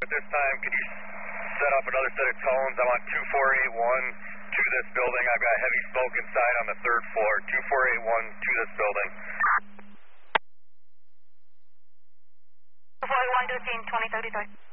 at this time. Could you set up another set of tones? I'm on 2481 to this building. I've got heavy smoke inside on the third floor. 2481 to this building. 2481 to the scene, 2033.